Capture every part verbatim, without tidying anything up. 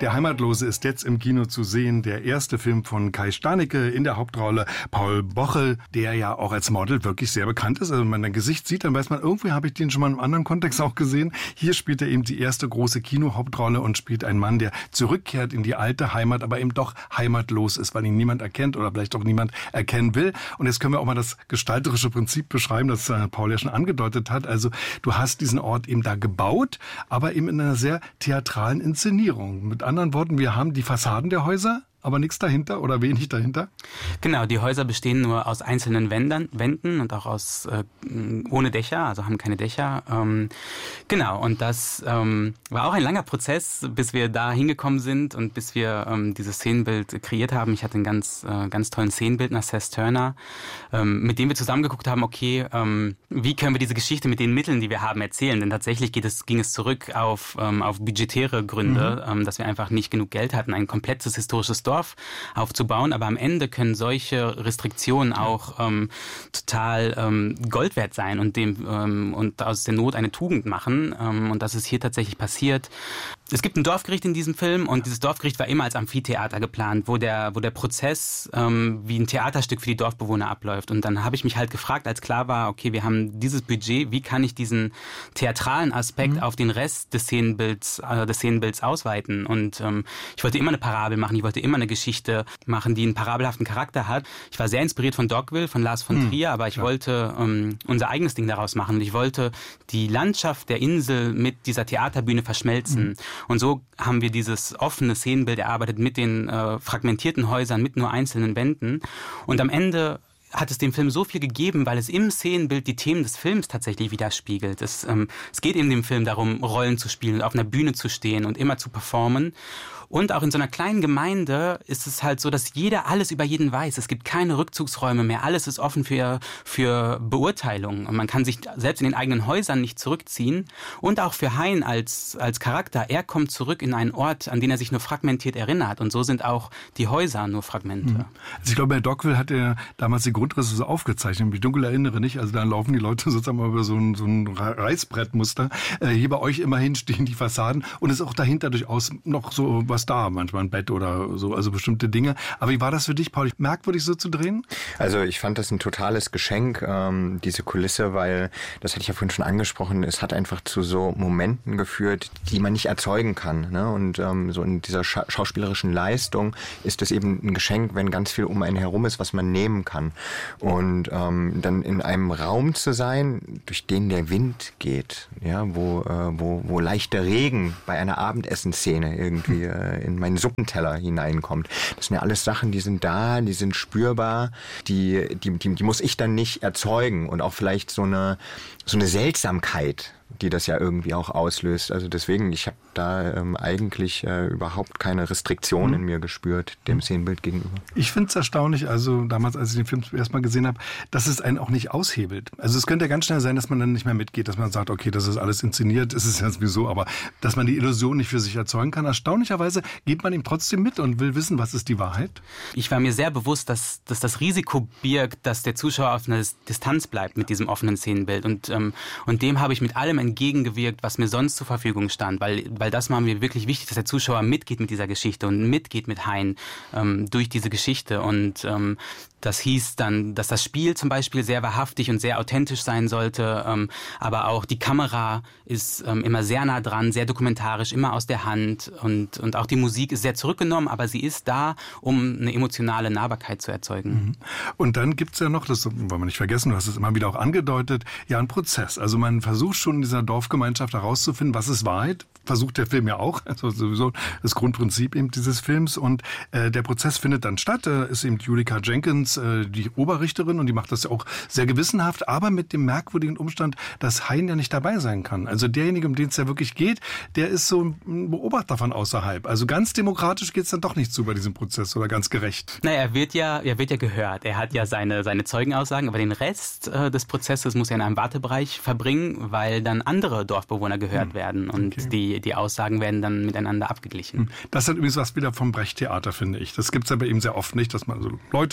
Der Heimatlose ist jetzt im Kino zu sehen. Der erste Film von Kai Stanicke, in der Hauptrolle Paul Bochel, der ja auch als Model wirklich sehr bekannt ist. Also wenn man sein Gesicht sieht, dann weiß man, irgendwie habe ich den schon mal in einem anderen Kontext auch gesehen. Hier spielt er eben die erste große Kino-Hauptrolle und spielt einen Mann, der zurückkehrt in die alte Heimat, aber eben doch heimatlos ist, weil ihn niemand erkennt oder vielleicht auch niemand erkennen will. Und jetzt können wir auch mal das gestalterische Prinzip beschreiben, das Paul ja schon angedeutet hat. Also du hast diesen Ort eben da gebaut, aber eben in einer sehr theatralen Inszenierung. Mit anderen Worten, wir haben die Fassaden der Häuser, aber nichts dahinter oder wenig dahinter? Genau, die Häuser bestehen nur aus einzelnen Wändern, Wänden und auch aus äh, ohne Dächer, also haben keine Dächer. Ähm, genau, und das ähm, war auch ein langer Prozess, bis wir da hingekommen sind und bis wir ähm, dieses Szenenbild kreiert haben. Ich hatte einen ganz, äh, ganz tollen Szenenbildner, Seth Turner, ähm, mit dem wir zusammengeguckt haben, okay, ähm, wie können wir diese Geschichte mit den Mitteln, die wir haben, erzählen? Denn tatsächlich geht es, ging es zurück auf, ähm, auf budgetäre Gründe, mhm. ähm, dass wir einfach nicht genug Geld hatten, ein komplettes historisches Dorf aufzubauen, aber am Ende können solche Restriktionen auch ähm, total ähm, Gold wert sein und dem ähm, und aus der Not eine Tugend machen, ähm, und das ist hier tatsächlich passiert. Es gibt ein Dorfgericht in diesem Film und dieses Dorfgericht war immer als Amphitheater geplant, wo der wo der Prozess ähm, wie ein Theaterstück für die Dorfbewohner abläuft. Und dann habe ich mich halt gefragt, als klar war, okay, wir haben dieses Budget, wie kann ich diesen theatralen Aspekt mhm. auf den Rest des Szenenbilds äh, des Szenenbilds ausweiten? Und ähm, ich wollte immer eine Parabel machen, ich wollte immer eine Geschichte machen, die einen parabelhaften Charakter hat. Ich war sehr inspiriert von Dogville, von Lars von Trier, aber ich ja. wollte ähm, unser eigenes Ding daraus machen. Und ich wollte die Landschaft der Insel mit dieser Theaterbühne verschmelzen. Mhm. Und so haben wir dieses offene Szenenbild erarbeitet mit den äh, fragmentierten Häusern, mit nur einzelnen Wänden. Und am Ende hat es dem Film so viel gegeben, weil es im Szenenbild die Themen des Films tatsächlich widerspiegelt. Es, ähm, es geht in dem Film darum, Rollen zu spielen, auf einer Bühne zu stehen und immer zu performen. Und auch in so einer kleinen Gemeinde ist es halt so, dass jeder alles über jeden weiß. Es gibt keine Rückzugsräume mehr. Alles ist offen für, für Beurteilung. Und man kann sich selbst in den eigenen Häusern nicht zurückziehen. Und auch für Hein als, als Charakter. Er kommt zurück in einen Ort, an den er sich nur fragmentiert erinnert. Und so sind auch die Häuser nur Fragmente. Mhm. Also ich glaube, bei Dogville hat er damals die Grundrisse so aufgezeichnet. Ich dunkel erinnere nicht. Also da laufen die Leute sozusagen über so ein, so ein Reißbrettmuster. Äh, hier bei euch immerhin stehen die Fassaden. Und es ist auch dahinter durchaus noch so was da, manchmal ein Bett oder so, also bestimmte Dinge. Aber wie war das für dich, Paul? Merkwürdig so zu drehen? Also ich fand das ein totales Geschenk, ähm, diese Kulisse, weil, das hatte ich ja vorhin schon angesprochen, es hat einfach zu so Momenten geführt, die man nicht erzeugen kann. Ne? Und ähm, so in dieser scha- schauspielerischen Leistung ist es eben ein Geschenk, wenn ganz viel um einen herum ist, was man nehmen kann. Und ähm, dann in einem Raum zu sein, durch den der Wind geht, ja, wo, äh, wo, wo leichter Regen bei einer Abendessenszene irgendwie äh, in meinen Suppenteller hineinkommt. Das sind ja alles Sachen, die sind da, die sind spürbar, die, die, die, die muss ich dann nicht erzeugen. Und auch vielleicht so eine, so eine Seltsamkeit, die das ja irgendwie auch auslöst. Also deswegen, ich habe da ähm, eigentlich äh, überhaupt keine Restriktion in mir gespürt, dem Szenenbild gegenüber. Ich finde es erstaunlich, also damals, als ich den Film erst mal gesehen habe, dass es einen auch nicht aushebelt. Also es könnte ja ganz schnell sein, dass man dann nicht mehr mitgeht, dass man sagt, okay, das ist alles inszeniert, ist es ja sowieso, aber dass man die Illusion nicht für sich erzeugen kann. Erstaunlicherweise geht man ihm trotzdem mit und will wissen, was ist die Wahrheit. Ich war mir sehr bewusst, dass, dass das Risiko birgt, dass der Zuschauer auf einer Distanz bleibt mit diesem offenen Szenenbild. Und, ähm, und dem habe ich mit allem entgegengewirkt, was mir sonst zur Verfügung stand, weil, weil das war mir wirklich wichtig, dass der Zuschauer mitgeht mit dieser Geschichte und mitgeht mit Hein ähm, durch diese Geschichte. Und ähm, das hieß dann, dass das Spiel zum Beispiel sehr wahrhaftig und sehr authentisch sein sollte, ähm, aber auch die Kamera ist ähm, immer sehr nah dran, sehr dokumentarisch, immer aus der Hand, und, und auch die Musik ist sehr zurückgenommen, aber sie ist da, um eine emotionale Nahbarkeit zu erzeugen. Und dann gibt's ja noch, das wollen wir nicht vergessen, du hast es immer wieder auch angedeutet, ja, ein Prozess. Also man versucht schon in dieser Dorfgemeinschaft herauszufinden, was ist Wahrheit, versucht der Film ja auch, also sowieso das Grundprinzip eben dieses Films, und äh, der Prozess findet dann statt. Da ist eben Julika Jenkins äh, die Oberrichterin, und die macht das ja auch sehr gewissenhaft, aber mit dem merkwürdigen Umstand, dass Hein ja nicht dabei sein kann. Also derjenige, um den es ja wirklich geht, der ist so ein Beobachter von außerhalb. Also ganz demokratisch geht's dann doch nicht zu bei diesem Prozess, oder ganz gerecht. Naja, er wird ja, er wird ja gehört. Er hat ja seine, seine Zeugenaussagen, aber den Rest äh, des Prozesses muss er in einem Wartebereich verbringen, weil dann andere Dorfbewohner gehört hm. werden, und okay. die, die Aussagen werden dann miteinander abgeglichen. Das hat übrigens was wieder vom Brecht-Theater, finde ich. Das gibt's ja bei ihm sehr oft nicht, dass man so Leute befragt,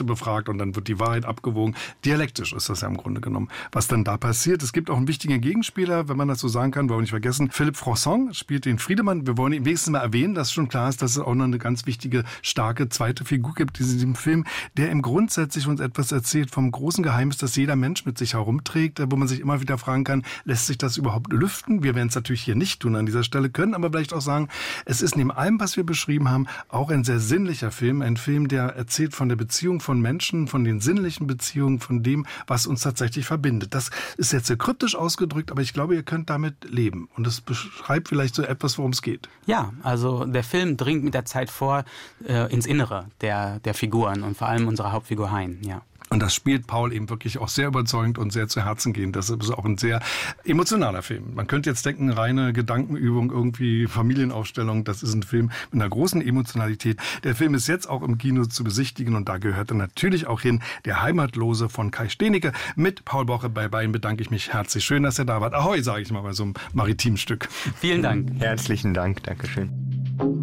sagt und dann wird die Wahrheit abgewogen. Dialektisch ist das ja im Grunde genommen, was dann da passiert. Es gibt auch einen wichtigen Gegenspieler, wenn man das so sagen kann, wollen wir nicht vergessen. Philippe Françon spielt den Friedemann. Wir wollen ihn wenigstens mal erwähnen, dass schon klar ist, dass es auch noch eine ganz wichtige, starke zweite Figur gibt in diesem Film, der im grundsätzlich uns etwas erzählt vom großen Geheimnis, das jeder Mensch mit sich herumträgt, wo man sich immer wieder fragen kann, lässt sich das überhaupt lüften? Wir werden es natürlich hier nicht tun an dieser Stelle, können aber vielleicht auch sagen, es ist neben allem, was wir beschrieben haben, auch ein sehr sinnlicher Film, ein Film, der erzählt von der Beziehung von Menschen, von den sinnlichen Beziehungen, von dem, was uns tatsächlich verbindet. Das ist jetzt sehr kryptisch ausgedrückt, aber ich glaube, ihr könnt damit leben. Und das beschreibt vielleicht so etwas, worum es geht. Ja, also der Film dringt mit der Zeit vor äh, ins Innere der, der Figuren und vor allem unserer Hauptfigur Hein, ja. Und das spielt Paul eben wirklich auch sehr überzeugend und sehr zu Herzen gehend. Das ist auch ein sehr emotionaler Film. Man könnte jetzt denken, reine Gedankenübung, irgendwie Familienaufstellung. Das ist ein Film mit einer großen Emotionalität. Der Film ist jetzt auch im Kino zu besichtigen und da gehört er natürlich auch hin. Der Heimatlose von Kai Steenicke mit Paul Boche. Bei beiden bedanke ich mich herzlich. Schön, dass er da war. Ahoi, sage ich mal bei so einem Maritimstück. Vielen Dank. Herzlichen Dank. Dankeschön.